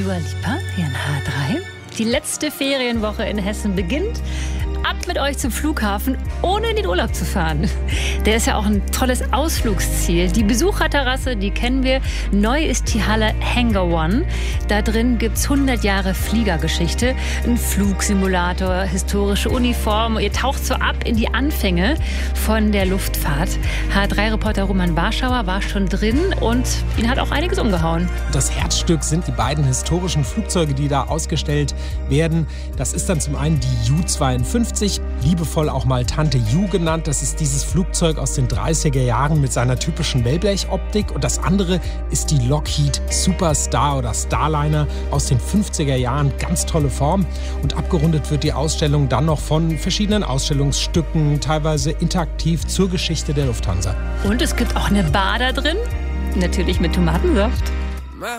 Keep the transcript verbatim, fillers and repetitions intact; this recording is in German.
Dua Lipa hier in H drei. Die letzte Ferienwoche in Hessen beginnt. Ab mit euch zum Flughafen, ohne in den Urlaub zu fahren. Der ist ja auch ein tolles Ausflugsziel. Die Besucherterrasse, die kennen wir. Neu ist die Halle Hangar One. Da drin gibt's hundert Jahre Fliegergeschichte. Ein Flugsimulator, historische Uniformen. Ihr taucht so ab in die Anfänge von der Luftfahrt. H drei Reporter Roman Warschauer war schon drin und ihn hat auch einiges umgehauen. Das Herzstück sind die beiden historischen Flugzeuge, die da ausgestellt werden. Das ist dann zum einen die Ju zweiundfünfzig, liebevoll auch mal Tante Ju genannt. Das ist dieses Flugzeug aus den dreißiger Jahren mit seiner typischen Wellblechoptik. Und das andere ist die Lockheed Superstar oder Starliner aus den fünfziger Jahren. Ganz tolle Form. Und abgerundet wird die Ausstellung dann noch von verschiedenen Ausstellungsstücken, teilweise interaktiv zur Geschichte der Lufthansa. Und es gibt auch eine Bar da drin, natürlich mit Tomatensaft.